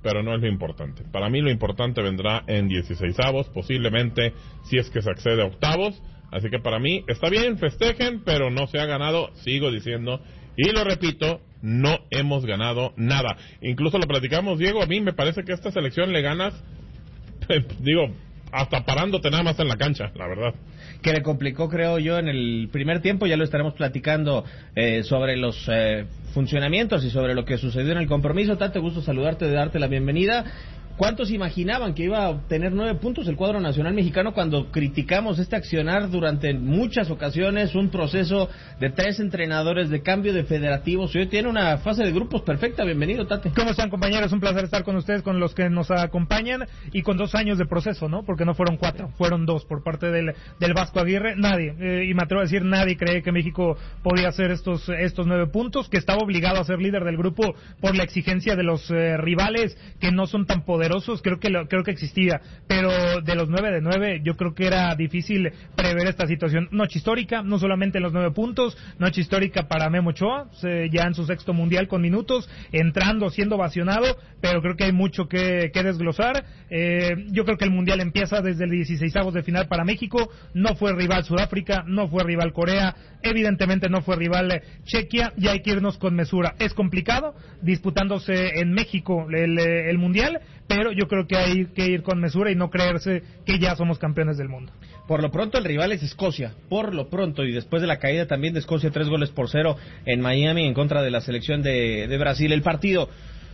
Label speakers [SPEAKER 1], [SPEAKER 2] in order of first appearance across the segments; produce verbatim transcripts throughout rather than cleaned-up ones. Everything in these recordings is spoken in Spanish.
[SPEAKER 1] pero no es lo importante. Para mí lo importante vendrá en dieciseisavos, posiblemente si es que se accede a octavos. Así que para mí está bien, festejen, pero no se ha ganado, sigo diciendo, y lo repito, no hemos ganado nada. Incluso lo platicamos, Diego, a mí me parece que esta selección le ganas, digo, hasta parándote nada más en la cancha, la verdad.
[SPEAKER 2] Que le complicó, creo yo, en el primer tiempo, ya lo estaremos platicando eh, sobre los eh, funcionamientos y sobre lo que sucedió en el compromiso. Tate, gusto saludarte, de darte la bienvenida. ¿Cuántos imaginaban que iba a obtener nueve puntos el cuadro nacional mexicano cuando criticamos este accionar durante muchas ocasiones, un proceso de tres entrenadores, de cambio de federativos, y hoy tiene una fase de grupos perfecta? Bienvenido, Tate.
[SPEAKER 3] ¿Cómo están, compañeros? Un placer estar con ustedes, con los que nos acompañan, y con dos años de proceso, ¿no? Porque no fueron cuatro, fueron dos por parte del, del Vasco Aguirre. Nadie, eh, y me atrevo a decir, nadie cree que México podía hacer estos, estos nueve puntos, que estaba obligado a ser líder del grupo por la exigencia de los eh, rivales que no son tan poderosos. Creo que lo, creo que existía, pero de los nueve de nueve yo creo que era difícil prever esta situación. Noche histórica, no solamente en los nueve puntos, noche histórica para Memo Ochoa, se, ya en su sexto mundial con minutos, entrando, siendo ovacionado, pero creo que hay mucho que, que desglosar. Eh, yo creo que el mundial empieza desde el dieciseisavos de final para México. No fue rival Sudáfrica, no fue rival Corea, evidentemente no fue rival Chequia, y hay que irnos con mesura. Es complicado disputándose en México el, el mundial, pero yo creo que hay que ir con mesura y no creerse que ya somos campeones del mundo.
[SPEAKER 2] Por lo pronto el rival es Escocia, por lo pronto, y después de la caída también de Escocia, tres goles por cero en Miami en contra de la selección de, de Brasil. El partido,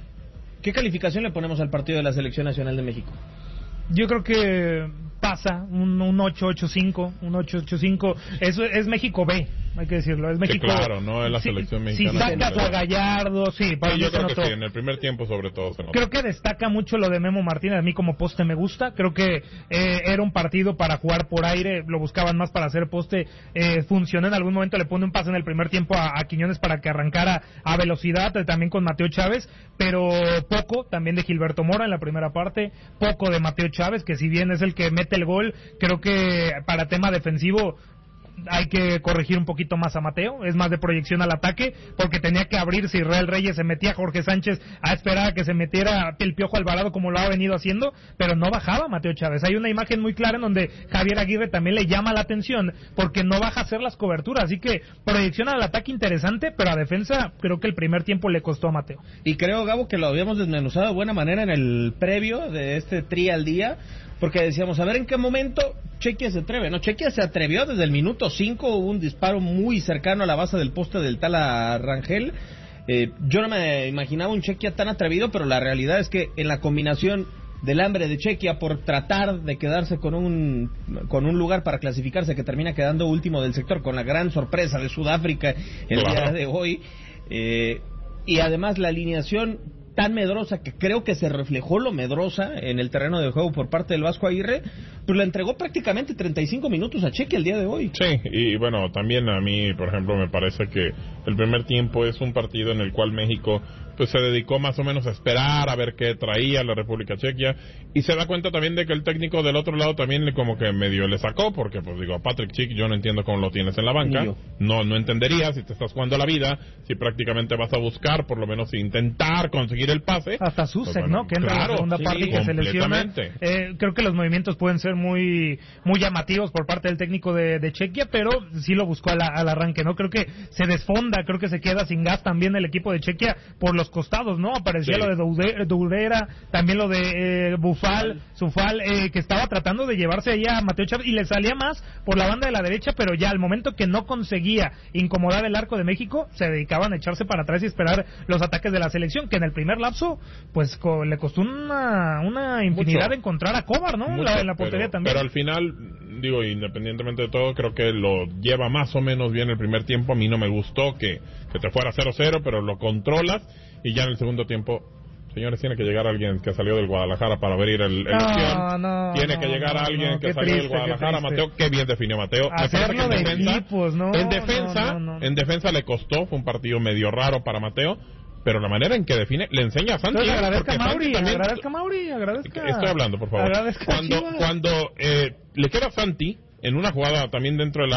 [SPEAKER 2] ¿qué calificación le ponemos al partido de la Selección Nacional de México?
[SPEAKER 3] Yo creo que pasa un, un ocho ocho cinco, un ocho ocho cinco. Eso es México B, hay que decirlo. Es México.
[SPEAKER 1] Sí, claro, no es la selección
[SPEAKER 3] si,
[SPEAKER 1] mexicana.
[SPEAKER 3] Si sacas a Gallardo, sí, para
[SPEAKER 1] sí,
[SPEAKER 3] mí
[SPEAKER 1] yo
[SPEAKER 3] se
[SPEAKER 1] creo
[SPEAKER 3] notó.
[SPEAKER 1] que sí, en el primer tiempo sobre todo se notó.
[SPEAKER 3] Creo que destaca mucho lo de Memo Martínez. A mí como poste me gusta. Creo que eh, era un partido para jugar por aire, lo buscaban más para hacer poste. Eh, funcionó en algún momento, le pone un pase en el primer tiempo a, a Quiñones para que arrancara a velocidad, eh, también con Mateo Chávez, pero poco también de Gilberto Mora en la primera parte, poco de Mateo Chávez, que si bien es el que mete el gol, creo que para tema defensivo hay que corregir un poquito más a Mateo, es más de proyección al ataque, porque tenía que abrirse Israel Reyes, se metía Jorge Sánchez a esperar a que se metiera el Piojo Alvarado como lo ha venido haciendo, pero no bajaba Mateo Chávez. Hay una imagen muy clara en donde Javier Aguirre también le llama la atención, porque no baja a hacer las coberturas, así que proyección al ataque interesante, pero a defensa creo que el primer tiempo le costó a Mateo.
[SPEAKER 2] Y creo, Gabo, que lo habíamos desmenuzado de buena manera en el previo de este tri al día, porque decíamos, a ver en qué momento Chequia se atreve, ¿no? Chequia se atrevió desde el minuto cinco, hubo un disparo muy cercano a la base del poste del Tala Rangel. Eh, yo no me imaginaba un Chequia tan atrevido, pero la realidad es que en la combinación del hambre de Chequia por tratar de quedarse con un con un lugar para clasificarse, que termina quedando último del sector, con la gran sorpresa de Sudáfrica el claro. día de hoy, eh, y además la alineación tan medrosa, que creo que se reflejó lo medrosa en el terreno de juego por parte del Vasco Aguirre, pues le entregó prácticamente treinta y cinco minutos a Chequia el día de hoy.
[SPEAKER 1] Sí, y bueno, también a mí, por ejemplo, me parece que el primer tiempo es un partido en el cual México pues se dedicó más o menos a esperar a ver qué traía la República Chequia, y se da cuenta también de que el técnico del otro lado también le como que medio le sacó, porque pues digo, a Patrick Schick yo no entiendo cómo lo tienes en la banca, no no entendería si te estás jugando la vida, si prácticamente vas a buscar por lo menos intentar conseguir el pase.
[SPEAKER 3] Hasta Susek, pues bueno, ¿no? Que entra
[SPEAKER 1] claro,
[SPEAKER 3] en la segunda
[SPEAKER 1] sí,
[SPEAKER 3] parte y que se lesiona. Eh, creo que los movimientos pueden ser muy muy llamativos por parte del técnico de, de Chequia, pero sí lo buscó al, al arranque, ¿no? Creo que se desfonda, creo que se queda sin gas también el equipo de Chequia por los costados, ¿no? Aparecía sí. lo de Doude, Doudera, también lo de eh, Bufal, Sufal, eh, que estaba tratando de llevarse ahí a Mateo Chávez y le salía más por la banda de la derecha, pero ya al momento que no conseguía incomodar el arco de México, se dedicaban a echarse para atrás y esperar los ataques de la selección, que en el primer lapso, pues co- le costó una, una infinidad Mucho. de encontrar a Kovar, ¿no?
[SPEAKER 1] Mucho,
[SPEAKER 3] la, en la portería
[SPEAKER 1] pero,
[SPEAKER 3] también.
[SPEAKER 1] Pero al final, digo, independientemente de todo, creo que lo lleva más o menos bien el primer tiempo. A mí no me gustó que, que te fuera cero cero, pero lo controlas, y ya en el segundo tiempo, señores, tiene que llegar alguien que salió del Guadalajara para abrir el, el
[SPEAKER 3] no, no,
[SPEAKER 1] tiene
[SPEAKER 3] no,
[SPEAKER 1] que llegar
[SPEAKER 3] no,
[SPEAKER 1] alguien
[SPEAKER 3] no,
[SPEAKER 1] que salió
[SPEAKER 3] triste,
[SPEAKER 1] del Guadalajara.
[SPEAKER 3] qué
[SPEAKER 1] Mateo, qué bien definió Mateo.
[SPEAKER 3] Hacerlo
[SPEAKER 1] Me
[SPEAKER 3] de
[SPEAKER 1] que en defensa,
[SPEAKER 3] equipos, no,
[SPEAKER 1] en defensa,
[SPEAKER 3] no, no, no.
[SPEAKER 1] en defensa le costó, fue un partido medio raro para Mateo, pero la manera en que define le enseña a Santi.
[SPEAKER 3] Entonces, agradezca a Mauri,
[SPEAKER 1] también,
[SPEAKER 3] agradezca a Mauri, agradezca.
[SPEAKER 1] Estoy hablando, por favor.
[SPEAKER 3] Agradezca
[SPEAKER 1] cuando cuando eh, le queda a Santi en una jugada también dentro del área,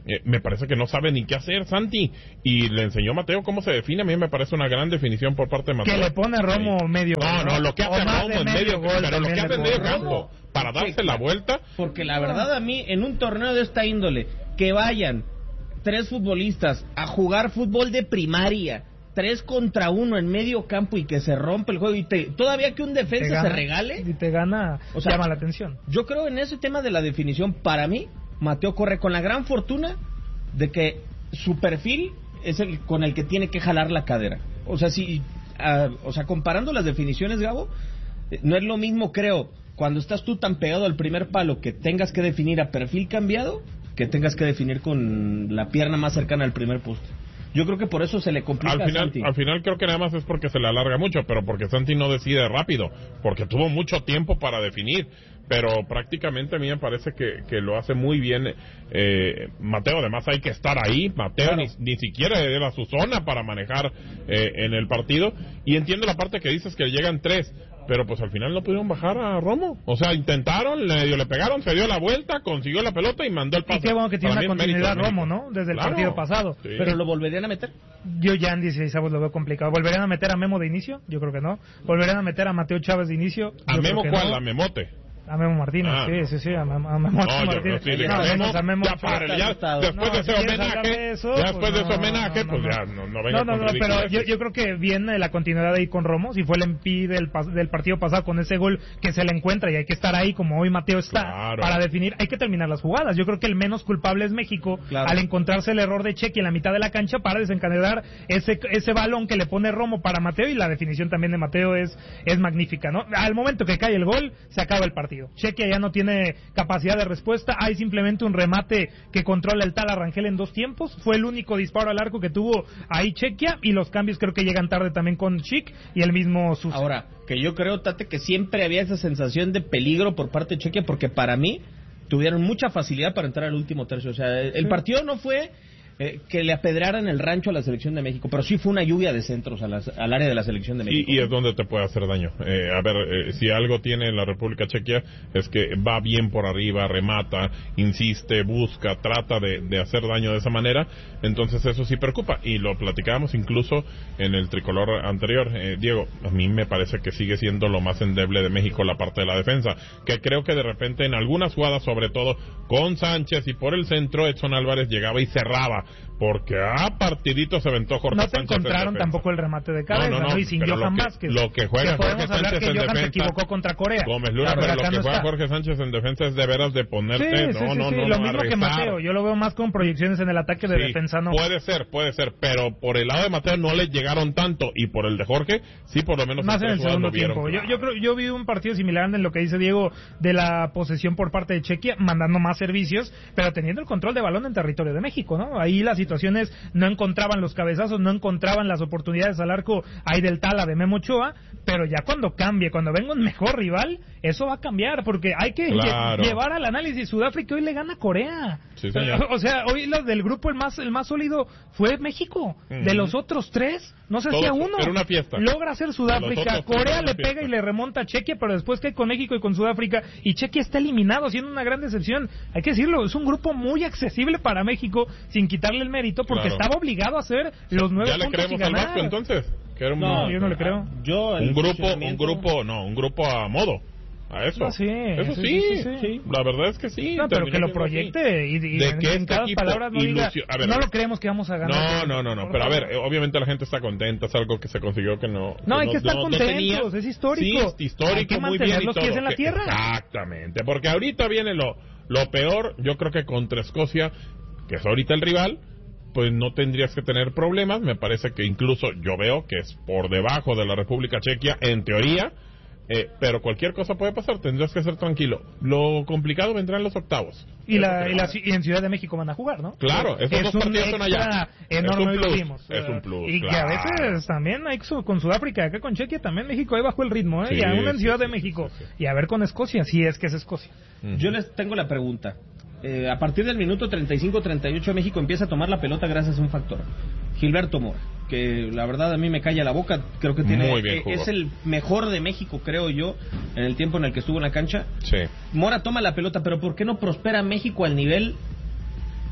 [SPEAKER 1] eh, me parece que no sabe ni qué hacer Santi, y le enseñó Mateo cómo se define. A mí me parece una gran definición por parte de Mateo.
[SPEAKER 3] Que le pone a Romo
[SPEAKER 1] sí.
[SPEAKER 3] medio
[SPEAKER 1] no,
[SPEAKER 3] gol.
[SPEAKER 1] No, no, lo que hace Romo en medio gol, pero lo que hace en medio campo, para darse la vuelta.
[SPEAKER 2] Porque la verdad a mí, en un torneo de esta índole, que vayan tres futbolistas a jugar fútbol de primaria, tres contra uno en medio campo y que se rompe el juego y te, todavía que un defensa
[SPEAKER 3] gana,
[SPEAKER 2] se regale
[SPEAKER 3] y te gana, o sea, llama la atención.
[SPEAKER 2] Yo creo en ese tema de la definición, para mí Mateo corre con la gran fortuna de que su perfil es el con el que tiene que jalar la cadera. O sea, si uh, o sea, comparando las definiciones, Gabo, no es lo mismo, creo, cuando estás tú tan pegado al primer palo que tengas que definir a perfil cambiado, que tengas que definir con la pierna más cercana al primer poste. Yo creo que por eso se le complica
[SPEAKER 1] al final,
[SPEAKER 2] a Santi.
[SPEAKER 1] Al final creo que nada más es porque se le alarga mucho, pero porque Santi no decide rápido, porque tuvo mucho tiempo para definir, pero prácticamente a mí me parece que, que lo hace muy bien eh, Mateo. Además hay que estar ahí, Mateo claro. ni, ni siquiera era su zona para manejar eh, en el partido, y entiendo la parte que dices que llegan tres, pero pues al final no pudieron bajar a Romo. O sea, intentaron, le, le pegaron, se dio la vuelta, consiguió la pelota y mandó el pase.
[SPEAKER 3] Y qué bueno que tiene una continuidad Romo, ¿no? Desde el claro, partido pasado.
[SPEAKER 1] Sí.
[SPEAKER 2] Pero lo volverían a meter.
[SPEAKER 3] Yo ya en dieciséis avos lo veo complicado. ¿Volverían a meter a Memo de inicio? Yo creo que no. ¿Volverían a meter a Mateo Chávez de inicio? Yo
[SPEAKER 1] ¿A Memo cuál?
[SPEAKER 3] No.
[SPEAKER 1] ¿A Memote?
[SPEAKER 3] A Memo Martínez, ah, sí, sí, sí, a Memo, a Memo
[SPEAKER 1] no,
[SPEAKER 3] Martínez.
[SPEAKER 1] Yo, sí,
[SPEAKER 3] no,
[SPEAKER 1] Memo,
[SPEAKER 3] a Memo,
[SPEAKER 1] ya para, ya, después no, de ese si homenaje, de eso, ya después pues de ese homenaje, pues ya no, no venga
[SPEAKER 3] No, no, no, pero yo, yo creo que viene la continuidad ahí con Romo. Si fue el M P del, del partido pasado con ese gol que se le encuentra y hay que estar ahí como hoy Mateo está
[SPEAKER 1] claro.
[SPEAKER 3] para definir, hay que terminar las jugadas. Yo creo que el menos culpable es México claro. al encontrarse el error de Chequi en la mitad de la cancha para desencadenar ese ese balón que le pone Romo para Mateo, y la definición también de Mateo es es magnífica, ¿no? Al momento que cae el gol, se acaba el partido. Chequi ya no tiene capacidad de respuesta, hay simplemente un remate que controla el tal Rangel en dos tiempos, fue el único disparo al arco que tuvo ahí Chequia, y los cambios creo que llegan tarde también con Chic y el mismo Suso.
[SPEAKER 2] Ahora, que yo creo, Tate, que siempre había esa sensación de peligro por parte de Chequia, porque para mí tuvieron mucha facilidad para entrar al último tercio, o sea, el sí. partido no fue Eh, que le apedraran el rancho a la selección de México, pero sí fue una lluvia de centros a las, al área de la selección de México.
[SPEAKER 1] Y, y es donde te puede hacer daño. Eh, a ver, eh, si algo tiene la República Chequia es que va bien por arriba, remata, insiste, busca, trata de, de hacer daño de esa manera, entonces eso sí preocupa, y lo platicábamos incluso en el tricolor anterior. eh, Diego, a mí me parece que sigue siendo lo más endeble de México la parte de la defensa, que creo que de repente en algunas jugadas, sobre todo con Sánchez y por el centro, Edson Álvarez llegaba y cerraba, porque a partidito se aventó Jorge
[SPEAKER 3] Sánchez. No te
[SPEAKER 1] Sánchez
[SPEAKER 3] encontraron tampoco el remate de cabeza,
[SPEAKER 1] no, no, no,
[SPEAKER 3] y sin Johan Vázquez.
[SPEAKER 1] Lo que juega
[SPEAKER 3] que
[SPEAKER 1] Jorge Sánchez
[SPEAKER 3] que
[SPEAKER 1] en
[SPEAKER 3] Johan
[SPEAKER 1] defensa.
[SPEAKER 3] se equivocó contra Corea.
[SPEAKER 1] Gómez Luna,
[SPEAKER 3] claro,
[SPEAKER 1] pero lo que
[SPEAKER 3] no
[SPEAKER 1] juega
[SPEAKER 3] está.
[SPEAKER 1] Jorge Sánchez en defensa es de veras de ponerte.
[SPEAKER 3] Sí,
[SPEAKER 1] no,
[SPEAKER 3] sí,
[SPEAKER 1] no,
[SPEAKER 3] sí,
[SPEAKER 1] no,
[SPEAKER 3] sí.
[SPEAKER 1] no.
[SPEAKER 3] Lo mismo que Mateo. Yo lo veo más con proyecciones en el ataque de
[SPEAKER 1] sí,
[SPEAKER 3] defensa, no.
[SPEAKER 1] Puede ser, puede ser, pero por el lado de Mateo no le llegaron tanto, y por el de Jorge, sí, por lo menos.
[SPEAKER 3] Más en el segundo tiempo. Yo, yo creo, yo vi un partido similar en lo que dice Diego de la posesión por parte de Chequia, mandando más servicios, pero teniendo el control de balón en territorio de México, ¿no? Ahí las situaciones no encontraban los cabezazos, no encontraban las oportunidades al arco ahí del Tala de Memo Ochoa, pero ya cuando cambie, cuando venga un mejor rival, eso va a cambiar, porque hay que
[SPEAKER 1] claro.
[SPEAKER 3] lle- llevar al análisis. Sudáfrica hoy le gana a Corea.
[SPEAKER 1] Sí, señor.
[SPEAKER 3] O sea, hoy los del grupo el más el más sólido fue México. Uh-huh. De los otros tres, no sé si a uno.
[SPEAKER 1] Era una fiesta.
[SPEAKER 3] Logra hacer Sudáfrica. Corea le pega y le remonta a Chequia, pero después cae con México y con Sudáfrica, y Chequia está eliminado, siendo una gran decepción. Hay que decirlo, es un grupo muy accesible para México, sin quitarle el mérito, porque claro. estaba obligado a hacer los nueve
[SPEAKER 1] ¿Ya le
[SPEAKER 3] puntos
[SPEAKER 1] creemos
[SPEAKER 3] y
[SPEAKER 1] al
[SPEAKER 3] ganar.
[SPEAKER 1] Vasco entonces? Que era un,
[SPEAKER 3] no, yo no le creo.
[SPEAKER 2] Yo
[SPEAKER 1] un grupo, un grupo, no, un grupo a modo. A eso.
[SPEAKER 3] No, sí,
[SPEAKER 1] eso sí,
[SPEAKER 3] sí, sí, sí, sí.
[SPEAKER 1] La verdad es que sí.
[SPEAKER 3] No, pero que lo proyecte y, y
[SPEAKER 1] de
[SPEAKER 3] en,
[SPEAKER 1] que
[SPEAKER 3] en
[SPEAKER 1] este
[SPEAKER 3] cada palabra no diga,
[SPEAKER 1] a ver,
[SPEAKER 3] no lo creemos que vamos a ganar.
[SPEAKER 1] No, no, no, no. Pero a ver, obviamente la gente está contenta, es algo que se consiguió que no.
[SPEAKER 3] No,
[SPEAKER 1] que
[SPEAKER 3] hay
[SPEAKER 1] no,
[SPEAKER 3] que estar
[SPEAKER 1] no,
[SPEAKER 3] contentos,
[SPEAKER 1] no
[SPEAKER 3] es histórico.
[SPEAKER 1] Sí, es histórico,
[SPEAKER 3] hay que
[SPEAKER 1] muy
[SPEAKER 3] mantener
[SPEAKER 1] bien y
[SPEAKER 3] los
[SPEAKER 1] todo.
[SPEAKER 3] pies en la
[SPEAKER 1] que,
[SPEAKER 3] tierra.
[SPEAKER 1] Exactamente, porque ahorita viene lo, lo peor. Yo creo que contra Escocia, que es ahorita el rival, pues no tendrías que tener problemas. Me parece que incluso yo veo que es por debajo de la República Chequia, en teoría. Eh, pero cualquier cosa puede pasar, tendrás que ser tranquilo. Lo complicado vendrá en los octavos.
[SPEAKER 3] Y, la, y, la, y en Ciudad de México van a jugar, ¿no?
[SPEAKER 1] Claro, esos
[SPEAKER 3] es
[SPEAKER 1] dos
[SPEAKER 3] un
[SPEAKER 1] partidos son allá.
[SPEAKER 3] Enorme,
[SPEAKER 1] es un plus,
[SPEAKER 3] vimos.
[SPEAKER 1] Es un plus,
[SPEAKER 3] y
[SPEAKER 1] claro.
[SPEAKER 3] que a veces también hay con Sudáfrica, acá con Chequia también México ahí bajó el ritmo, ¿eh?
[SPEAKER 1] Sí,
[SPEAKER 3] y aún en
[SPEAKER 1] sí,
[SPEAKER 3] Ciudad
[SPEAKER 1] sí,
[SPEAKER 3] de México.
[SPEAKER 1] Sí, sí, sí.
[SPEAKER 3] Y a ver con Escocia, si es que es Escocia.
[SPEAKER 2] Uh-huh. Yo les tengo la pregunta. Eh, a partir del minuto treinta y cinco treinta y ocho México empieza a tomar la pelota gracias a un factor. Gilberto Mora, que la verdad a mí me calla la boca, creo que tiene
[SPEAKER 1] Muy bien
[SPEAKER 2] eh,
[SPEAKER 1] jugó.
[SPEAKER 2] es el mejor de México, creo yo, en el tiempo en el que estuvo en la cancha.
[SPEAKER 1] Sí.
[SPEAKER 2] Mora toma la pelota, pero ¿por qué no prospera México al nivel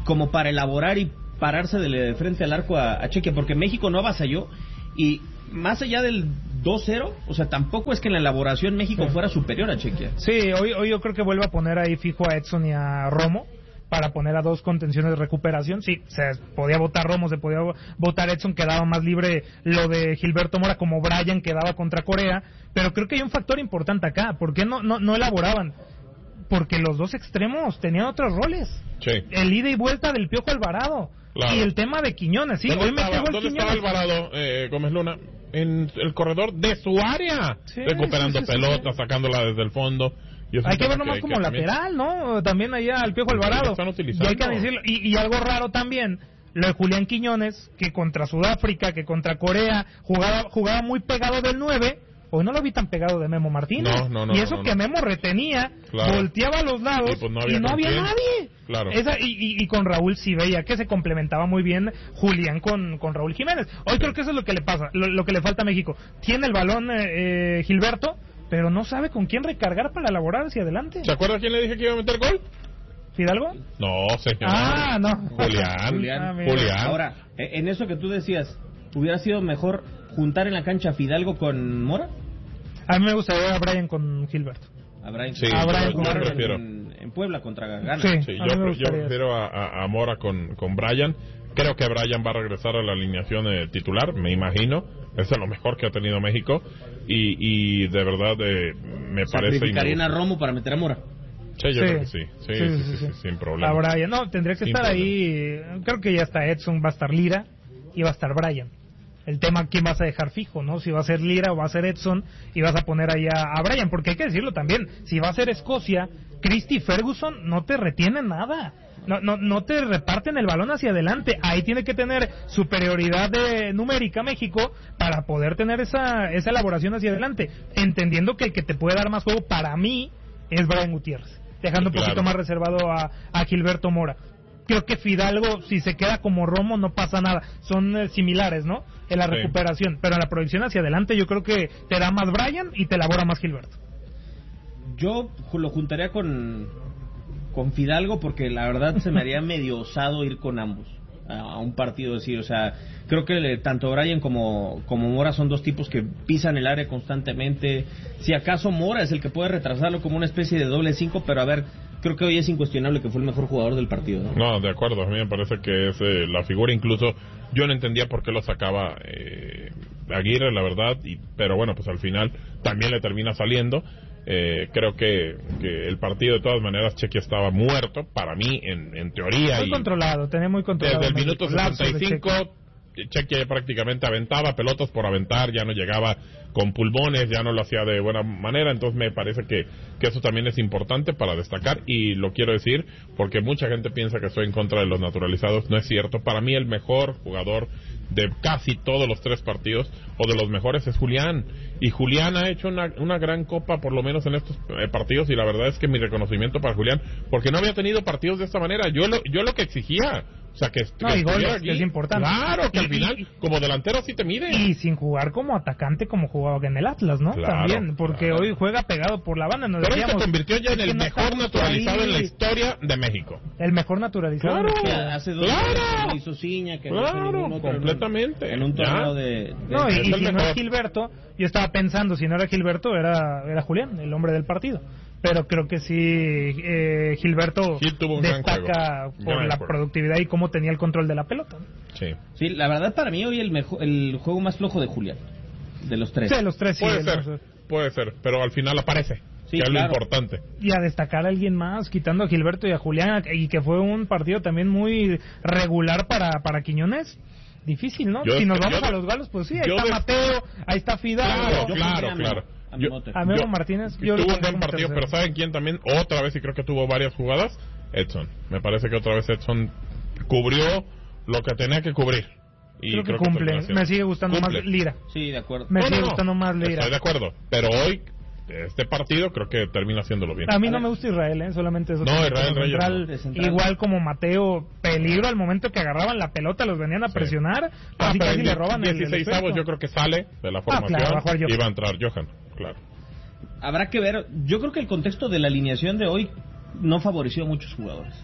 [SPEAKER 2] como para elaborar y pararse de frente al arco a, a Chequia, porque México no avasalló y más allá del dos cero, o sea, tampoco es que en la elaboración México sí. fuera superior a Chequia.
[SPEAKER 3] Sí, hoy, hoy yo creo que vuelve a poner ahí fijo a Edson y a Romo para poner a dos contenciones de recuperación. Sí, se podía votar Romo, se podía votar Edson, quedaba más libre lo de Gilberto Mora, como Bryan quedaba contra Corea, pero creo que hay un factor importante acá. ¿Por qué no, no, no elaboraban? Porque los dos extremos tenían otros roles.
[SPEAKER 1] Sí.
[SPEAKER 3] El ida y vuelta del Piojo Alvarado. Claro. Y el tema de Quiñones, sí.
[SPEAKER 1] ¿Dónde
[SPEAKER 3] Hoy
[SPEAKER 1] estaba,
[SPEAKER 3] me
[SPEAKER 1] ¿dónde
[SPEAKER 3] Quiñones?
[SPEAKER 1] estaba Alvarado, eh, Gómez Luna? En el corredor de su área, sí, recuperando sí, sí, pelota, sí. sacándola desde el fondo.
[SPEAKER 3] Hay que verlo más como lateral, ¿no? También allá al Piojo Alvarado.
[SPEAKER 1] Están utilizando.
[SPEAKER 3] Y hay que decirlo. Y, y algo raro también, lo de Julián Quiñones, que contra Sudáfrica, que contra Corea, jugaba jugaba muy pegado del nueve. Hoy no lo vi tan pegado de Memo Martínez.
[SPEAKER 1] No, no, no,
[SPEAKER 3] y eso
[SPEAKER 1] no, no,
[SPEAKER 3] que
[SPEAKER 1] no.
[SPEAKER 3] Memo retenía,
[SPEAKER 1] claro.
[SPEAKER 3] volteaba a los lados y, pues no había, y no había nadie.
[SPEAKER 1] Claro.
[SPEAKER 3] Esa, y, y, y con Raúl sí veía que se complementaba muy bien Julián con, con Raúl Jiménez. Hoy sí. creo que eso es lo que le pasa, lo, lo que le falta a México. Tiene el balón eh, Gilberto, pero no sabe con quién recargar para elaborar hacia adelante.
[SPEAKER 1] ¿Se acuerda quién le dije que iba a meter gol?
[SPEAKER 3] ¿Fidalgo?
[SPEAKER 1] No, señor.
[SPEAKER 3] Ah, no.
[SPEAKER 1] Julián.
[SPEAKER 2] Julián.
[SPEAKER 1] Ah, Julián.
[SPEAKER 2] Ahora, en eso que tú decías, ¿hubiera sido mejor juntar en la cancha a Fidalgo con Mora?
[SPEAKER 3] A mí me gustaría a Bryan con Gilberto.
[SPEAKER 2] A Bryan,
[SPEAKER 1] sí,
[SPEAKER 2] a Bryan
[SPEAKER 1] yo, yo prefiero.
[SPEAKER 2] En, en Puebla contra Gana.
[SPEAKER 3] Sí,
[SPEAKER 1] sí yo, yo prefiero a, a, a Mora con, con Bryan. Creo que Bryan va a regresar a la alineación eh, titular, me imagino. Eso es lo mejor que ha tenido México. Y, y de verdad eh, me parece...
[SPEAKER 2] ¿Sacrificarían a Romo para meter a Mora?
[SPEAKER 1] Sí, yo
[SPEAKER 3] sí.
[SPEAKER 1] creo que sí. Sí, sí, sí, sí, sí, sí sin problema.
[SPEAKER 3] A Bryan, no, tendría que
[SPEAKER 1] sin
[SPEAKER 3] estar
[SPEAKER 1] problema.
[SPEAKER 3] ahí. Creo que ya está Edson, va a estar Lira y va a estar Bryan. El tema, ¿quién vas a dejar fijo, no? Si va a ser Lira o va a ser Edson y vas a poner ahí a, a Bryan, porque hay que decirlo también, si va a ser Escocia, Christy Ferguson no te retiene nada, no no no te reparten el balón hacia adelante, ahí tiene que tener superioridad de, numérica México para poder tener esa esa elaboración hacia adelante, entendiendo que el que te puede dar más juego para mí es Bryan Gutiérrez, dejando sí, claro. un poquito más reservado a, a Gilberto Mora. Creo que Fidalgo, si se queda como Romo, no pasa nada. Son eh, similares, ¿no? En la sí. recuperación. Pero en la proyección hacia adelante, yo creo que te da más Bryan y te elabora más Gilberto.
[SPEAKER 2] Yo lo juntaría con, con Fidalgo porque la verdad se me haría medio osado ir con ambos a, a un partido así. O sea, creo que tanto Bryan como, como Mora son dos tipos que pisan el área constantemente. Si acaso Mora es el que puede retrasarlo como una especie de doble cinco, pero a ver... Creo que hoy es incuestionable que fue el mejor jugador del partido, ¿no?
[SPEAKER 1] No, de acuerdo. A mí me parece que es eh, la figura. Incluso yo no entendía por qué lo sacaba eh, Aguirre, la verdad. Y, pero bueno, pues al final también le termina saliendo. Eh, creo que, que el partido, de todas maneras, Chequia estaba muerto. Para mí, en, en teoría.
[SPEAKER 3] Muy
[SPEAKER 1] y
[SPEAKER 3] controlado, tenía muy controlado.
[SPEAKER 1] Desde el minuto sesenta y cinco... Chequia ya prácticamente aventaba pelotas por aventar, ya no llegaba con pulmones, ya no lo hacía de buena manera, entonces me parece que, que eso también es importante para destacar, y lo quiero decir porque mucha gente piensa que estoy en contra de los naturalizados, no es cierto. Para mí el mejor jugador de casi todos los tres partidos, o de los mejores, es Julián, y Julián ha hecho una, una gran copa, por lo menos en estos eh, partidos, y la verdad es que mi reconocimiento para Julián, porque no había tenido partidos de esta manera. Yo lo, yo lo que exigía, o sea, que,
[SPEAKER 3] no,
[SPEAKER 1] que
[SPEAKER 3] y gol es, es importante.
[SPEAKER 1] Claro, que
[SPEAKER 3] y,
[SPEAKER 1] al final, y, como delantero sí te mide.
[SPEAKER 3] Y sin jugar como atacante como jugaba en el Atlas, ¿no?
[SPEAKER 1] Claro,
[SPEAKER 3] también, porque
[SPEAKER 1] claro.
[SPEAKER 3] hoy juega pegado por la banda. Nos
[SPEAKER 1] Pero
[SPEAKER 3] decíamos,
[SPEAKER 1] él se convirtió ya en el no mejor naturalizado ahí en la historia de México.
[SPEAKER 3] El mejor naturalizado.
[SPEAKER 2] Claro, que hace dos
[SPEAKER 1] claro,
[SPEAKER 2] años hizo Ciña, que
[SPEAKER 1] claro,
[SPEAKER 2] no ningún otro
[SPEAKER 1] completamente.
[SPEAKER 2] En un, en un torneo de, de...
[SPEAKER 3] No, y, y si
[SPEAKER 1] mejor.
[SPEAKER 3] no es Gilberto, yo estaba pensando, si no era Gilberto, era, era Julián, el hombre del partido. Pero creo que sí, eh, Gilberto
[SPEAKER 1] sí, tuvo un
[SPEAKER 3] destaca por la juego. productividad y cómo tenía el control de la pelota.
[SPEAKER 1] Sí.
[SPEAKER 2] Sí, la verdad para mí hoy el mejor, el juego más flojo de Julián, de los tres.
[SPEAKER 3] Sí, de los tres sí.
[SPEAKER 1] Puede ser, no sé. puede ser, pero al final aparece. Sí, que es claro. lo importante.
[SPEAKER 3] Y a destacar a alguien más, quitando a Gilberto y a Julián, y que fue un partido también muy regular para, para Quiñones. Difícil, ¿no?
[SPEAKER 1] Yo
[SPEAKER 3] si nos
[SPEAKER 1] yo
[SPEAKER 3] vamos
[SPEAKER 1] de,
[SPEAKER 3] a los galos, pues sí, ahí está
[SPEAKER 1] de,
[SPEAKER 3] Mateo, ahí está Fidalgo.
[SPEAKER 1] Claro, claro, claro.
[SPEAKER 2] A
[SPEAKER 1] yo,
[SPEAKER 3] a Memo Martínez. Yo
[SPEAKER 1] tuvo un buen partido, pero ¿saben quién también? Otra vez, y creo que tuvo varias jugadas, Edson. Me parece que otra vez Edson cubrió lo que tenía que cubrir. Y
[SPEAKER 3] creo que
[SPEAKER 1] creo
[SPEAKER 3] cumple.
[SPEAKER 1] Que
[SPEAKER 3] me sigue gustando
[SPEAKER 1] cumple.
[SPEAKER 3] más Lira.
[SPEAKER 2] Sí, de acuerdo.
[SPEAKER 3] Me
[SPEAKER 1] no,
[SPEAKER 3] sigue
[SPEAKER 1] no,
[SPEAKER 3] gustando
[SPEAKER 1] no.
[SPEAKER 3] más Lira.
[SPEAKER 1] Estoy de acuerdo. Pero hoy, este partido, creo que termina haciéndolo bien.
[SPEAKER 3] A mí no me gusta Israel, ¿eh? Solamente eso.
[SPEAKER 1] No, Israel
[SPEAKER 3] como central,
[SPEAKER 1] no.
[SPEAKER 3] central, igual como Mateo, peligro al momento que agarraban la pelota, los venían a
[SPEAKER 1] sí.
[SPEAKER 3] presionar.
[SPEAKER 1] Ah,
[SPEAKER 3] casi casi
[SPEAKER 1] en
[SPEAKER 3] le roban el
[SPEAKER 1] dieciséis avos yo creo que sale de la formación
[SPEAKER 3] ah, claro,
[SPEAKER 1] y va a entrar Johan, claro.
[SPEAKER 2] Habrá que ver, yo creo que el contexto de la alineación de hoy no favoreció a muchos jugadores.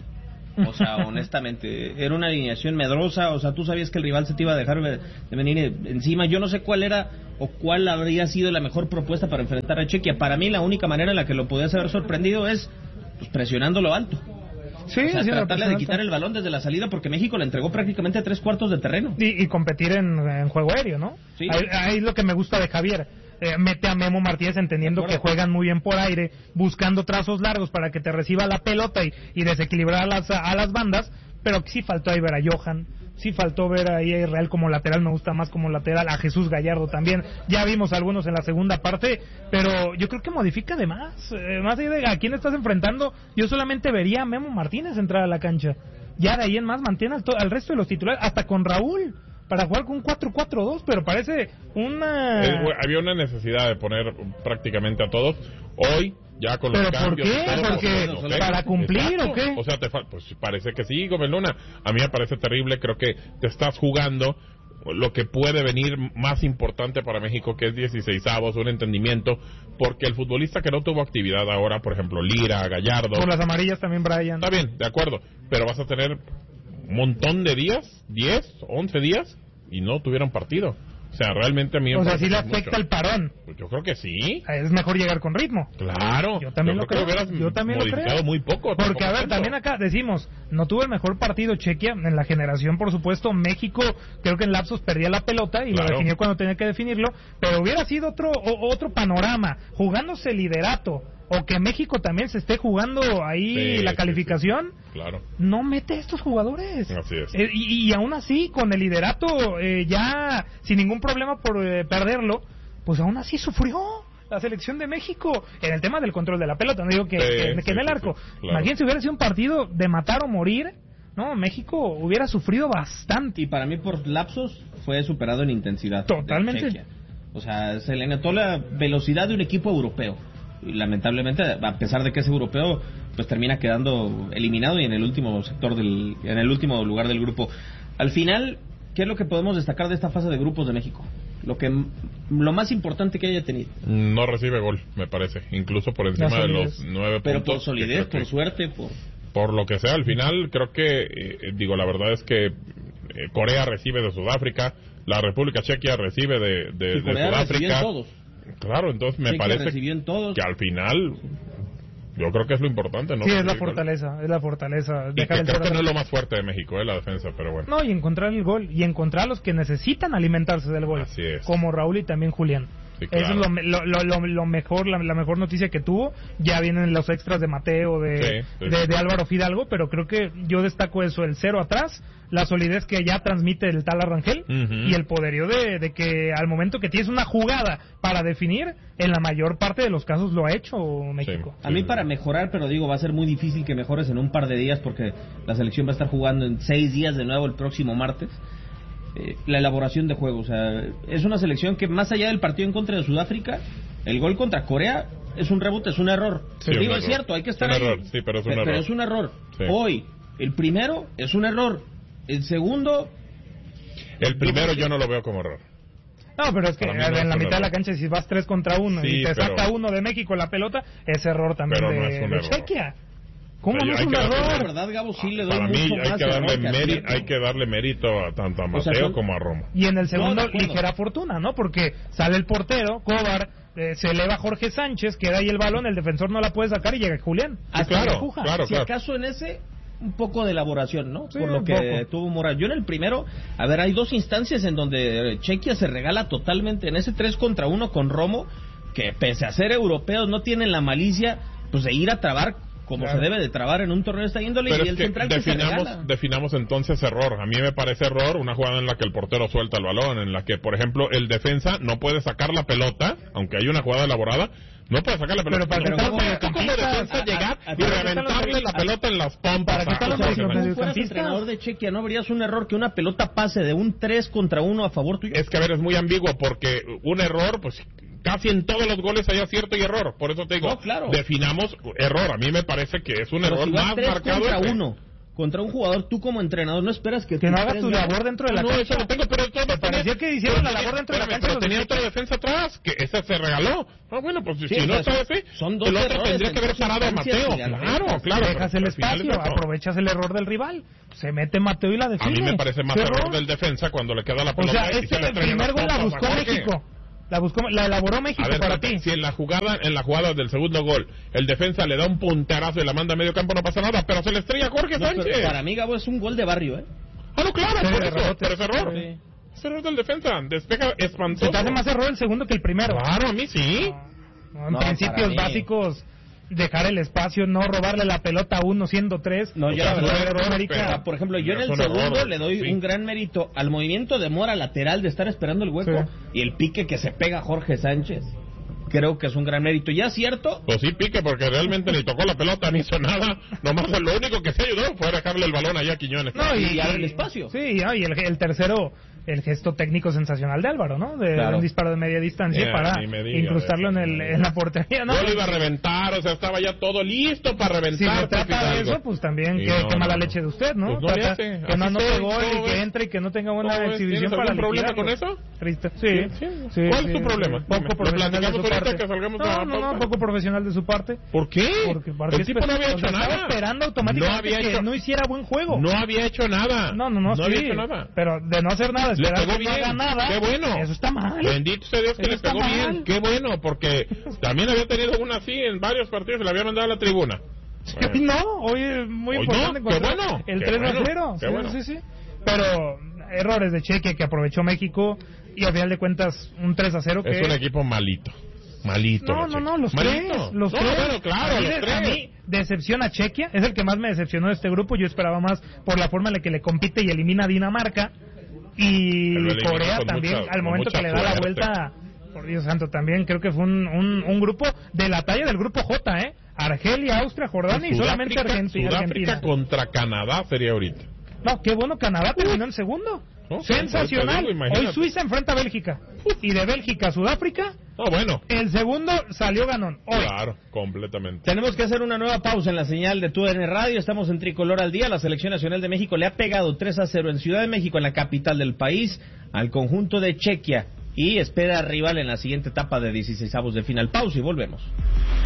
[SPEAKER 2] O sea, honestamente, era una alineación medrosa. O sea, tú sabías que el rival se te iba a dejar de venir encima. Yo no sé cuál era o cuál habría sido la mejor propuesta para enfrentar a Chequia. Para mí, la única manera en la que lo podías haber sorprendido es pues, presionándolo alto.
[SPEAKER 3] Sí,
[SPEAKER 2] o sea,
[SPEAKER 3] sí,
[SPEAKER 2] tratarle de quitar el balón desde la salida, porque México le entregó prácticamente tres cuartos de terreno.
[SPEAKER 3] Y, y competir en, en juego aéreo, ¿no?
[SPEAKER 2] Sí.
[SPEAKER 3] Ahí, ahí es lo que me gusta de Javier. Eh, mete a Memo Martínez entendiendo que juegan muy bien por aire, buscando trazos largos para que te reciba la pelota y, y desequilibrar a las, a las bandas, pero sí faltó ahí ver a Johan, sí faltó ver ahí a Israel como lateral, me gusta más como lateral, a Jesús Gallardo también, ya vimos algunos en la segunda parte, pero yo creo que modifica de más, eh, más allá de a quién estás enfrentando, yo solamente vería a Memo Martínez entrar a la cancha, ya de ahí en más mantiene al, to- al resto de los titulares, hasta con Raúl, para jugar con un cuatro cuatro dos, pero parece una...
[SPEAKER 1] Eh, había una necesidad de poner prácticamente a todos. Hoy, ya con los
[SPEAKER 3] ¿Pero por
[SPEAKER 1] cambios...
[SPEAKER 3] qué?
[SPEAKER 1] y todo,
[SPEAKER 3] Porque
[SPEAKER 1] pues, no sé.
[SPEAKER 3] ¿para cumplir
[SPEAKER 1] Exacto.
[SPEAKER 3] o qué?
[SPEAKER 1] O sea, te fal- pues parece que sí, Gómez Luna. A mí me parece terrible. Creo que te estás jugando lo que puede venir más importante para México, que es dieciseisavos, un entendimiento, porque el futbolista que no tuvo actividad ahora, por ejemplo, Lira, Gallardo...
[SPEAKER 3] Por las amarillas también, Brian.
[SPEAKER 1] Está bien, de acuerdo, pero vas a tener un montón de días, diez, once días, y no tuvieron partido. O sea, realmente a mí me
[SPEAKER 3] O sea,
[SPEAKER 1] parece
[SPEAKER 3] sí le
[SPEAKER 1] que es
[SPEAKER 3] afecta
[SPEAKER 1] mucho.
[SPEAKER 3] el parón.
[SPEAKER 1] Pues yo creo que sí.
[SPEAKER 3] Es mejor llegar con ritmo.
[SPEAKER 1] Claro.
[SPEAKER 3] Yo también lo
[SPEAKER 1] creo.
[SPEAKER 3] creo.
[SPEAKER 1] que lo hubieras
[SPEAKER 3] Yo también lo
[SPEAKER 1] modificado
[SPEAKER 3] creo.
[SPEAKER 1] muy poco.
[SPEAKER 3] Porque,
[SPEAKER 1] tampoco
[SPEAKER 3] a ver,
[SPEAKER 1] tanto.
[SPEAKER 3] también acá decimos, no tuvo el mejor partido Chequia en la generación, por supuesto. México, creo que en lapsos perdía la pelota y
[SPEAKER 1] Claro.
[SPEAKER 3] lo definió cuando tenía que definirlo. Pero hubiera sido otro o- otro panorama, jugándose el liderato, o que México también se esté jugando ahí
[SPEAKER 1] Sí,
[SPEAKER 3] la
[SPEAKER 1] sí,
[SPEAKER 3] calificación.
[SPEAKER 1] sí. Claro.
[SPEAKER 3] No mete a estos jugadores.
[SPEAKER 1] Así es.
[SPEAKER 3] Eh, y, y aún así, con el liderato eh, ya sin ningún problema por eh, perderlo, pues aún así sufrió la selección de México en el tema del control de la pelota. No digo que,
[SPEAKER 1] Sí,
[SPEAKER 3] que- que
[SPEAKER 1] sí,
[SPEAKER 3] en el
[SPEAKER 1] sí,
[SPEAKER 3] arco.
[SPEAKER 1] sí, claro.
[SPEAKER 3] Imagínense, hubiera sido un partido de matar o morir. No, México hubiera sufrido bastante.
[SPEAKER 2] Y para mí, por lapsos, fue superado en intensidad.
[SPEAKER 3] Totalmente.
[SPEAKER 2] de Chequia. O sea, se le notó la velocidad de un equipo europeo. Y lamentablemente, a pesar de que es europeo, pues termina quedando eliminado y en el último sector del, en el último lugar del grupo. Al final, ¿qué es lo que podemos destacar de esta fase de grupos de México? Lo que, lo más importante que haya tenido.
[SPEAKER 1] No recibe gol, me parece. Incluso por encima
[SPEAKER 3] La
[SPEAKER 1] de los
[SPEAKER 3] solidez.
[SPEAKER 1] nueve
[SPEAKER 2] Pero
[SPEAKER 1] puntos.
[SPEAKER 2] por solidez,
[SPEAKER 1] que creo
[SPEAKER 2] por
[SPEAKER 1] que-
[SPEAKER 2] suerte, por...
[SPEAKER 1] Por lo que sea, al final creo que, eh, digo, la verdad es que eh, Corea recibe de Sudáfrica, la República Chequia recibe de, de,
[SPEAKER 2] Sí,
[SPEAKER 1] de
[SPEAKER 2] Corea recibió
[SPEAKER 1] Sudáfrica.
[SPEAKER 2] en todos.
[SPEAKER 1] Claro, entonces me
[SPEAKER 2] Chequia
[SPEAKER 1] parece
[SPEAKER 2] recibió en todos.
[SPEAKER 1] que al final, yo creo que es lo importante, ¿no?
[SPEAKER 3] Sí, es la
[SPEAKER 1] Recibir gol.
[SPEAKER 3] fortaleza, es la fortaleza.
[SPEAKER 1] Y
[SPEAKER 3] Dejar
[SPEAKER 1] que
[SPEAKER 3] el
[SPEAKER 1] creo
[SPEAKER 3] cero
[SPEAKER 1] que no es
[SPEAKER 3] atrás.
[SPEAKER 1] lo más fuerte de México, eh, la defensa, pero bueno.
[SPEAKER 3] No, y encontrar el gol, y encontrar a los que necesitan alimentarse del gol,
[SPEAKER 1] Así es.
[SPEAKER 3] como Raúl y también Julián.
[SPEAKER 1] Sí, claro.
[SPEAKER 3] Eso es lo, me- lo, lo, lo- lo mejor, la, la mejor noticia que tuvo. Ya vienen los extras de Mateo, de,
[SPEAKER 1] Sí, sí.
[SPEAKER 3] de, de Álvaro Fidalgo, pero creo que yo destaco eso, el cero atrás, la solidez que ya transmite el tal Arrangel,
[SPEAKER 1] Ujú.
[SPEAKER 3] y el poderío de, de que al momento que tienes una jugada para definir, en la mayor parte de los casos lo ha hecho México.
[SPEAKER 2] A mí para mejorar, pero digo, va a ser muy difícil que mejores en un par de días porque la selección va a estar jugando en seis días de nuevo el próximo martes. Eh, la elaboración de juego, o sea, es una selección que más allá del partido en contra de Sudáfrica, el gol contra Corea es un rebote, es un error.
[SPEAKER 1] Sí,
[SPEAKER 2] digo,
[SPEAKER 1] un
[SPEAKER 2] es
[SPEAKER 1] error.
[SPEAKER 2] cierto, hay que estar
[SPEAKER 1] Un
[SPEAKER 2] ahí.
[SPEAKER 1] error, sí, pero es un
[SPEAKER 2] Pe-
[SPEAKER 1] error.
[SPEAKER 2] es un error.
[SPEAKER 1] Sí.
[SPEAKER 2] Hoy, el primero es un error. El segundo,
[SPEAKER 1] El primero yo no lo veo como error.
[SPEAKER 3] No, pero es que
[SPEAKER 1] Para mí no
[SPEAKER 3] en
[SPEAKER 1] es
[SPEAKER 3] la
[SPEAKER 1] un
[SPEAKER 3] mitad de la
[SPEAKER 1] error.
[SPEAKER 3] cancha, si vas tres contra uno
[SPEAKER 1] Sí,
[SPEAKER 3] y te
[SPEAKER 1] pero-
[SPEAKER 3] saca uno de México la pelota, es error también
[SPEAKER 1] Pero no
[SPEAKER 3] de,
[SPEAKER 1] es un
[SPEAKER 3] de
[SPEAKER 1] error.
[SPEAKER 3] Chequia. ¿Cómo
[SPEAKER 1] Pero
[SPEAKER 3] no es
[SPEAKER 1] hay
[SPEAKER 3] un
[SPEAKER 1] que darle-
[SPEAKER 2] la
[SPEAKER 3] error?
[SPEAKER 2] verdad, Gabo, sí le doy
[SPEAKER 1] Para mí
[SPEAKER 2] mucho
[SPEAKER 1] hay
[SPEAKER 2] más
[SPEAKER 1] que darle
[SPEAKER 2] error que
[SPEAKER 1] mérito,
[SPEAKER 2] acierto.
[SPEAKER 1] hay que darle mérito a tanto a
[SPEAKER 2] O sea,
[SPEAKER 1] Mateo
[SPEAKER 2] son-
[SPEAKER 1] como a Romo.
[SPEAKER 3] Y en el
[SPEAKER 2] No,
[SPEAKER 3] segundo,
[SPEAKER 2] de acuerdo.
[SPEAKER 3] ligera fortuna, ¿no? Porque sale el portero, Cobar, eh, se eleva Jorge Sánchez, queda ahí el balón, el defensor no la puede sacar y llega Julián.
[SPEAKER 2] Ah,
[SPEAKER 3] Hasta la
[SPEAKER 1] claro,
[SPEAKER 3] empuja.
[SPEAKER 1] claro.
[SPEAKER 2] Si acaso en ese, un poco de elaboración, ¿no?
[SPEAKER 3] Sí,
[SPEAKER 2] Por lo
[SPEAKER 3] un
[SPEAKER 2] que
[SPEAKER 3] poco.
[SPEAKER 2] tuvo Morales. Yo en el primero, a ver, hay dos instancias en donde Chequia se regala totalmente. En ese tres contra uno con Romo, que pese a ser europeos no tienen la malicia pues de ir a trabar como
[SPEAKER 3] Claro.
[SPEAKER 2] se debe de trabar en un torneo de esta índole.
[SPEAKER 1] Pero
[SPEAKER 2] Y
[SPEAKER 1] es
[SPEAKER 2] el
[SPEAKER 1] que
[SPEAKER 2] central que se regala.
[SPEAKER 1] definamos, definamos entonces error. A mí me parece error una jugada en la que el portero suelta el balón, en la que, por ejemplo, el defensa no puede sacar la pelota, aunque hay una jugada elaborada, no puede sacar la pelota.
[SPEAKER 3] Pero para
[SPEAKER 1] no,
[SPEAKER 3] qué están
[SPEAKER 1] ¿cómo
[SPEAKER 3] los
[SPEAKER 1] puede como
[SPEAKER 3] mediocampistas?
[SPEAKER 1] defensa llegar
[SPEAKER 2] A- a-
[SPEAKER 1] y
[SPEAKER 2] ¿para qué están los
[SPEAKER 1] reventarle la
[SPEAKER 2] mediocampistas?
[SPEAKER 1] pelota en las pompas.
[SPEAKER 3] ¿Para qué están los
[SPEAKER 1] Ah,
[SPEAKER 2] O sea, si tú fueras
[SPEAKER 3] mediocampistas?
[SPEAKER 2] entrenador de Chequia, ¿no habrías un error que una pelota pase de un tres contra uno a favor tuyo?
[SPEAKER 1] Es que, a ver, es muy ambiguo porque un error, pues casi en todos los goles hay acierto y error. Por eso te digo,
[SPEAKER 2] No, claro.
[SPEAKER 1] definamos error. A mí me parece que es un
[SPEAKER 2] Pero
[SPEAKER 1] error
[SPEAKER 2] si vas
[SPEAKER 1] más
[SPEAKER 2] tres
[SPEAKER 1] marcado.
[SPEAKER 2] contra
[SPEAKER 1] ese.
[SPEAKER 2] uno, contra un jugador, tú como entrenador no esperas que...
[SPEAKER 3] Que no hagas tu labor dentro de la
[SPEAKER 1] no,
[SPEAKER 3] cancha.
[SPEAKER 1] eso lo tengo, pero todo
[SPEAKER 3] Me parecía que hicieron la labor dentro de la cancha.
[SPEAKER 1] Pero
[SPEAKER 3] los
[SPEAKER 1] tenía
[SPEAKER 3] de
[SPEAKER 1] otra defensa atrás, que esa se regaló. Ah, bueno, pues
[SPEAKER 2] Sí,
[SPEAKER 1] si no
[SPEAKER 2] o sea,
[SPEAKER 1] está ese,
[SPEAKER 2] son dos
[SPEAKER 1] el otro
[SPEAKER 2] errores
[SPEAKER 1] tendría que haber
[SPEAKER 2] en dos
[SPEAKER 1] parado a Mateo.
[SPEAKER 2] instancias y
[SPEAKER 1] Claro,
[SPEAKER 2] al-
[SPEAKER 1] claro.
[SPEAKER 3] Dejas el
[SPEAKER 1] pero al final
[SPEAKER 3] espacio,
[SPEAKER 1] es eso.
[SPEAKER 3] aprovechas el error del rival. Se mete Mateo y la
[SPEAKER 1] A
[SPEAKER 3] define.
[SPEAKER 1] mí me parece más
[SPEAKER 3] ¿Qué
[SPEAKER 1] error del defensa cuando le queda la
[SPEAKER 3] O
[SPEAKER 1] pelota
[SPEAKER 3] sea,
[SPEAKER 1] y
[SPEAKER 3] este,
[SPEAKER 1] se le
[SPEAKER 3] el
[SPEAKER 1] trae
[SPEAKER 3] primer
[SPEAKER 1] las
[SPEAKER 3] gol la
[SPEAKER 1] pompas
[SPEAKER 3] buscó
[SPEAKER 1] a Jorge.
[SPEAKER 3] México. La buscó, la elaboró México
[SPEAKER 1] A ver,
[SPEAKER 3] para
[SPEAKER 1] espérate,
[SPEAKER 3] ti.
[SPEAKER 1] si en la jugada, en la jugada del segundo gol, el defensa le da un punterazo y la manda a medio campo, no pasa nada, pero se le estrella a Jorge
[SPEAKER 2] No, pero
[SPEAKER 1] Sánchez.
[SPEAKER 2] para mí, Gabo, es un gol de barrio, ¿eh?
[SPEAKER 1] Ah, no, claro,
[SPEAKER 3] Sí,
[SPEAKER 1] por
[SPEAKER 3] de
[SPEAKER 1] eso,
[SPEAKER 3] rebote.
[SPEAKER 1] pero es error.
[SPEAKER 2] Sí.
[SPEAKER 1] Es error del defensa, despeja espantoso.
[SPEAKER 3] Se te hace más error el segundo que el primero.
[SPEAKER 1] Claro, a mí sí.
[SPEAKER 3] No, en
[SPEAKER 2] No, para
[SPEAKER 3] principios
[SPEAKER 2] mí.
[SPEAKER 3] básicos, dejar el espacio, no robarle la pelota a uno siendo tres.
[SPEAKER 2] No, yo
[SPEAKER 1] O sea,
[SPEAKER 2] la
[SPEAKER 1] es un
[SPEAKER 2] verdad,
[SPEAKER 1] error,
[SPEAKER 2] América,
[SPEAKER 1] pero-
[SPEAKER 2] por ejemplo, yo en
[SPEAKER 1] es
[SPEAKER 2] el
[SPEAKER 1] un
[SPEAKER 2] segundo
[SPEAKER 1] error,
[SPEAKER 2] le doy
[SPEAKER 1] sí.
[SPEAKER 2] un gran mérito al movimiento de Mora lateral de estar esperando el hueco
[SPEAKER 3] Sí.
[SPEAKER 2] y el pique que se pega Jorge Sánchez. Creo que es un gran mérito. Ya es cierto,
[SPEAKER 1] Pues sí, pique, porque realmente ni tocó la pelota, ni hizo nada. Nomás lo único que se ayudó fue dejarle el balón allá a Quiñones.
[SPEAKER 3] No,
[SPEAKER 2] y abre el espacio.
[SPEAKER 3] Sí, ah, y el, el tercero, el gesto técnico sensacional de Álvaro, ¿no? De
[SPEAKER 2] Claro.
[SPEAKER 3] un disparo de media distancia
[SPEAKER 1] Ya,
[SPEAKER 3] para
[SPEAKER 1] ni me diga
[SPEAKER 3] incrustarlo
[SPEAKER 1] de
[SPEAKER 3] en,
[SPEAKER 1] eso.
[SPEAKER 3] el, en la portería, ¿no?
[SPEAKER 1] No lo iba a reventar, o sea, estaba ya todo listo para
[SPEAKER 3] Si
[SPEAKER 1] reventar.
[SPEAKER 3] se trata de eso, pues también
[SPEAKER 1] Sí,
[SPEAKER 3] qué,
[SPEAKER 1] no,
[SPEAKER 3] qué mala
[SPEAKER 1] no, no.
[SPEAKER 3] leche de usted, ¿no?
[SPEAKER 1] Pues no le
[SPEAKER 3] Trata
[SPEAKER 1] hace.
[SPEAKER 3] que no
[SPEAKER 1] Así
[SPEAKER 3] anote
[SPEAKER 1] soy,
[SPEAKER 3] gol
[SPEAKER 1] ¿cómo
[SPEAKER 3] y que
[SPEAKER 1] ves?
[SPEAKER 3] entre y que no tenga buena
[SPEAKER 1] ¿Cómo ves?
[SPEAKER 3] exhibición
[SPEAKER 1] ¿Tienes
[SPEAKER 3] para
[SPEAKER 1] algún problema
[SPEAKER 3] liquidarlo.
[SPEAKER 1] con eso?
[SPEAKER 3] Triste. Sí,
[SPEAKER 1] Sí, sí.
[SPEAKER 3] sí,
[SPEAKER 1] ¿Cuál es
[SPEAKER 3] sí,
[SPEAKER 1] tu problema?
[SPEAKER 3] Poco
[SPEAKER 1] Dime. ¿Lo
[SPEAKER 3] profesional de
[SPEAKER 1] platicamos
[SPEAKER 3] su
[SPEAKER 1] ahorita
[SPEAKER 3] parte.
[SPEAKER 1] que salgamos de
[SPEAKER 3] no,
[SPEAKER 1] la
[SPEAKER 3] no, no,
[SPEAKER 1] pausa?
[SPEAKER 3] poco profesional de su parte.
[SPEAKER 1] ¿Por qué?
[SPEAKER 3] Porque, porque
[SPEAKER 1] El tipo no había
[SPEAKER 3] o
[SPEAKER 1] hecho
[SPEAKER 3] sea, estaba
[SPEAKER 1] nada.
[SPEAKER 3] esperando automáticamente
[SPEAKER 1] No había
[SPEAKER 3] que
[SPEAKER 1] hecho-
[SPEAKER 3] no hiciera buen juego.
[SPEAKER 1] No había hecho nada.
[SPEAKER 3] No, no, no,
[SPEAKER 1] No
[SPEAKER 3] sí,
[SPEAKER 1] había hecho nada.
[SPEAKER 3] pero de no hacer nada,
[SPEAKER 1] Le
[SPEAKER 3] esperar
[SPEAKER 1] pegó
[SPEAKER 3] que no
[SPEAKER 1] bien.
[SPEAKER 3] haga nada,
[SPEAKER 1] Qué bueno.
[SPEAKER 3] eso está mal.
[SPEAKER 1] Bendito sea Dios que
[SPEAKER 3] Eso
[SPEAKER 1] le
[SPEAKER 3] está
[SPEAKER 1] pegó
[SPEAKER 3] mal.
[SPEAKER 1] bien. Qué bueno, porque también había tenido una así en varios partidos y le había mandado a la tribuna.
[SPEAKER 3] Hoy no, hoy es muy
[SPEAKER 1] Hoy
[SPEAKER 3] importante
[SPEAKER 1] no, qué
[SPEAKER 3] encontrar
[SPEAKER 1] bueno,
[SPEAKER 3] el
[SPEAKER 1] qué
[SPEAKER 3] tres a
[SPEAKER 1] bueno,
[SPEAKER 3] cero.
[SPEAKER 1] qué
[SPEAKER 3] Sí,
[SPEAKER 1] bueno.
[SPEAKER 3] sí, sí. Pero errores de Cheque que aprovechó México y al final de cuentas un tres a cero que...
[SPEAKER 1] Es un equipo malito. Malito.
[SPEAKER 3] No,
[SPEAKER 1] los
[SPEAKER 3] no, no,
[SPEAKER 1] Cheques.
[SPEAKER 3] los
[SPEAKER 1] Malito.
[SPEAKER 3] tres, los
[SPEAKER 1] no,
[SPEAKER 3] tres.
[SPEAKER 1] Bueno, claro,
[SPEAKER 3] a mí,
[SPEAKER 1] los
[SPEAKER 3] de-
[SPEAKER 1] tres.
[SPEAKER 3] a mí decepciona Chequia, es el que más me decepcionó de este grupo. Yo esperaba más por la forma en la que le compite y elimina a Dinamarca. Y
[SPEAKER 1] Pero lo elimina
[SPEAKER 3] Corea
[SPEAKER 1] con
[SPEAKER 3] también,
[SPEAKER 1] mucha-
[SPEAKER 3] al
[SPEAKER 1] con
[SPEAKER 3] momento
[SPEAKER 1] mucha
[SPEAKER 3] que le da la
[SPEAKER 1] suerte.
[SPEAKER 3] vuelta, por Dios santo, también creo que fue un, un, un grupo de la talla del grupo J, ¿eh? Argelia, Austria, Jordania y solamente
[SPEAKER 1] Sudáfrica-
[SPEAKER 3] Argentina.
[SPEAKER 1] Sudáfrica
[SPEAKER 3] Argentina.
[SPEAKER 1] contra Canadá sería ahorita.
[SPEAKER 3] No, qué bueno, Canadá terminó en segundo.
[SPEAKER 1] No, sí,
[SPEAKER 3] Sensacional.
[SPEAKER 1] ahorita digo, imagínate.
[SPEAKER 3] Hoy Suiza enfrenta a Bélgica. Y de Bélgica a Sudáfrica,
[SPEAKER 1] No, bueno.
[SPEAKER 3] el segundo salió ganón. Hoy.
[SPEAKER 1] Claro, completamente.
[SPEAKER 2] tenemos que hacer una nueva pausa en la señal de Tu D N Radio. Estamos en Tricolor al Día. La Selección Nacional de México le ha pegado tres a cero en Ciudad de México, en la capital del país, al conjunto de Chequia. Y espera rival en la siguiente etapa de dieciseisavos de final. Pausa y volvemos.